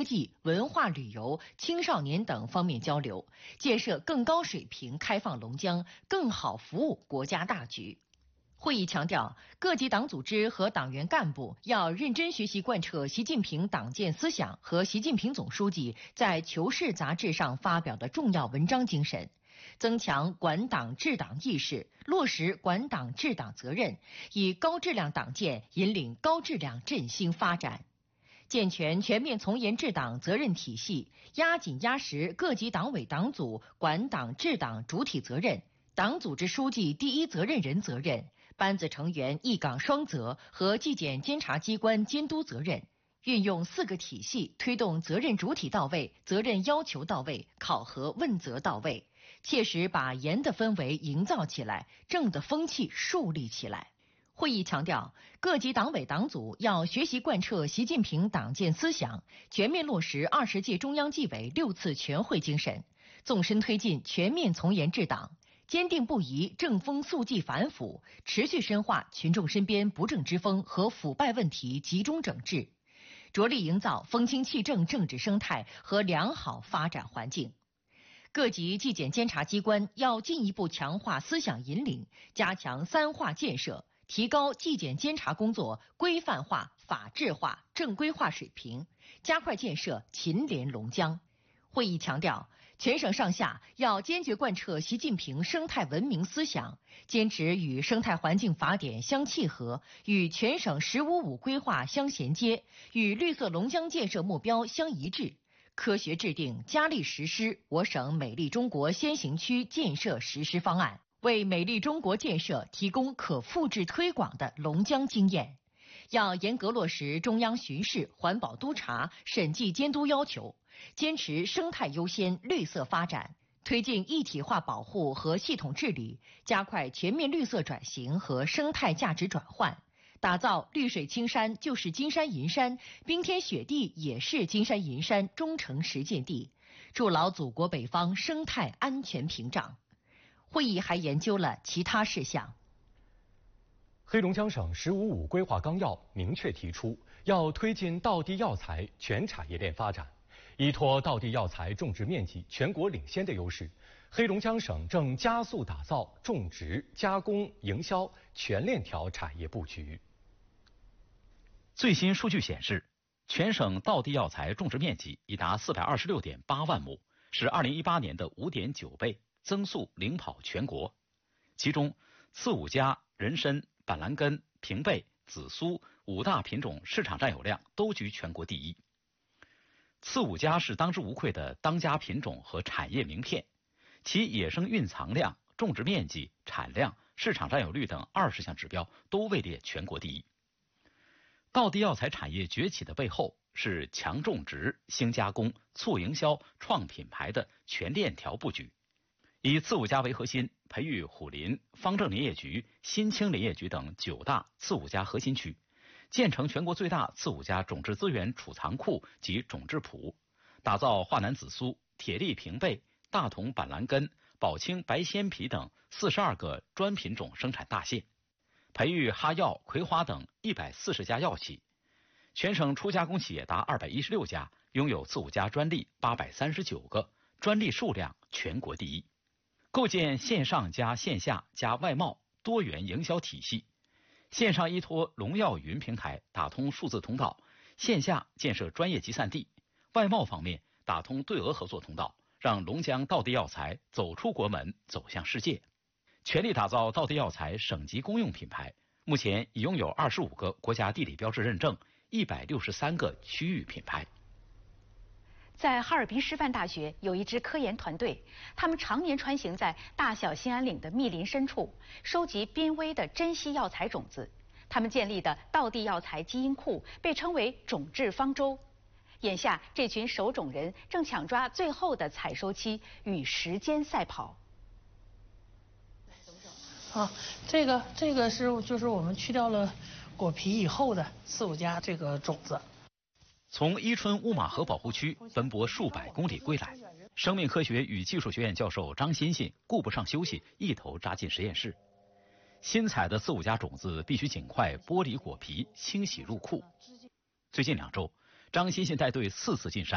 济、文化旅游、青少年等方面交流，建设更高水平开放龙江，更好服务国家大局。会议强调，各级党组织和党员干部要认真学习贯彻习近平党建思想和习近平总书记在《求是》杂志上发表的重要文章精神，增强管党治党意识，落实管党治党责任，以高质量党建引领高质量振兴发展。健全全面从严治党责任体系，压紧压实各级党委党组管党治党主体责任、党组织书记第一责任人责任、班子成员一岗双责和纪检监察机关监督责任，运用4个体系推动责任主体到位、责任要求到位、考核问责到位，切实把严的氛围营造起来，正的风气树立起来。会议强调，各级党委党组要学习贯彻习近平党建思想，全面落实20届中央纪委6次全会精神，纵深推进全面从严治党，坚定不移正风肃纪反腐，持续深化群众身边不正之风和腐败问题集中整治，着力营造风清气正政治生态和良好发展环境。各级纪检监察机关要进一步强化思想引领，加强3化建设，提高纪检监察工作规范化、法治化、正规化水平，加快建设秦联龙江。会议强调，全省上下要坚决贯彻习近平生态文明思想，坚持与生态环境法典相契合，与全省“15+5”规划相衔接，与绿色龙江建设目标相一致，科学制定、加力实施我省美丽中国先行区建设实施方案，为美丽中国建设提供可复制推广的龙江经验。要严格落实中央巡视、环保督查、审计监督要求，坚持生态优先、绿色发展，推进一体化保护和系统治理，加快全面绿色转型和生态价值转换，打造绿水青山就是金山银山，冰天雪地也是金山银山忠诚实践地，筑牢祖国北方生态安全屏障。会议还研究了其他事项。 黑龙江省“15+5”规划纲要明确提出，要推进道地药材全产业链发展。依托道地药材种植面积全国领先的优势，黑龙江省正加速打造种植、加工、营销全链条产业布局。 最新数据显示，全省道地药材种植面积已达426.8万亩，是2018年的5.9倍，增速领跑全国。其中，刺五加、人参、板蓝根、平贝、紫苏5大品种市场占有量都居全国第一。刺五加是当之无愧的当家品种和产业名片，其野生蕴藏量、种植面积、产量、市场占有率等20项指标都位列全国第一。道地药材产业崛起的背后是强种植、兴加工、促营销、创品牌的全链条布局。以刺五加为核心，培育虎林、方正林业局、新青林业局等9大刺五加核心区，建成全国最大刺五加种质资源储藏库及种质圃，打造华南紫苏、铁力平贝、大同板蓝根、宝清白鲜皮等42个专品种生产大县，培育哈药、葵花等140家药企。全省初加工企业达216家，拥有刺五加专利839个，专利数量全国第一。构建线上加线下加外贸多元营销体系，线上依托龙药云平台打通数字通道，线下建设专业集散地，外贸方面打通对俄合作通道，让龙江道地药材走出国门，走向世界。全力打造道地药材省级公用品牌，目前已拥有25个国家地理标志认证，163个区域品牌。 在哈尔滨师范大学有一支科研团队，他们常年穿行在大小兴安岭的密林深处，收集濒危的珍稀药材种子。他们建立的道地药材基因库被称为种质方舟。眼下，这群守种人正抢抓最后的采收期，与时间赛跑。 这个就是我们去掉了果皮以后的刺五加这个种子。 从伊春乌马河保护区奔波数百公里归来，生命科学与技术学院教授张欣欣顾不上休息，一头扎进实验室。新采的刺五加种子必须尽快剥离果皮，清洗入库。最近2周，张欣欣带队4次进山，